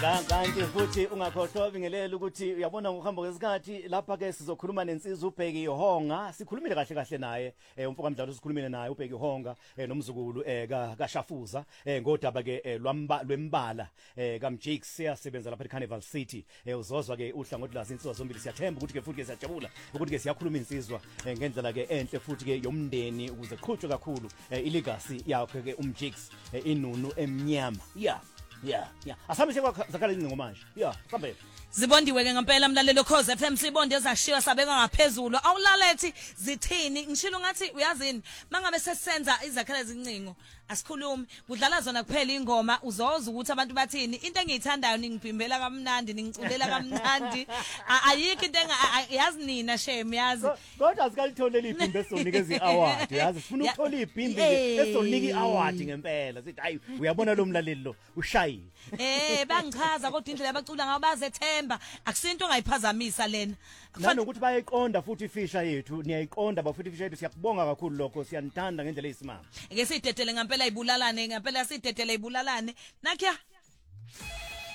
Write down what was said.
Kanti futhi ungakhohlwa bingelela ukuthi uyabona ngokuhamba kwesikhathi lapha ke sizokhuluma nensizwa uBheki Honga sikhulumile kahle naye umfoka mdlalo sikhulumile naye uBheki Honga nomzukulu kaShafuza ngodaba ke lwembala kaMjix siyasebenza lapha eCarnival City uzozwa ke uhlangothi la insizwa zombili siyathemba ukuthi ke futhi ke siyajabula ukuthi ke siyakhuluma insizwa ngendlela ke enhle futhi ke yomndeni ukuze qhutshwe kakhulu ilegacy yakhe ke uMjix inunu emnyama Yeah. Asabe sekakhala incingo manje. Sambe. Zibondiwe ke ngempela mlalelo Khoza FM sibonde ezashiwa sabeka ngaphezulu. Awulalethi zithini? Ngishilo ngathi uyazini mangabe sesenza izakhela ezincingo asikhulumi kudlala zona kuphela ingoma uzoza ukuthi abantu bathini into engiyithandayo ningiphimbela kamnandi ningiculela kamnandi ayikho into yazi nina shame yazi kodwa asikalithole liphimbe esonikeza iaward yazi sifuna ukuthola iphimbe esonika iaward ngempela sithi hayi uyabona lo mlaleli lo ushayile bangichaza kodwa indlela abacula ngayo bazethemba akusinto ongayiphazamisa lena nanokuthi bayayiqonda futhi ifisha yethu niyayiqonda bafuthi ifisha yethu siyakubonga kakhulu lokho siyanithanda ngendlela eyisimanga ke sidedele ngempela ibulalane ngempela sidedele ibulalane nakya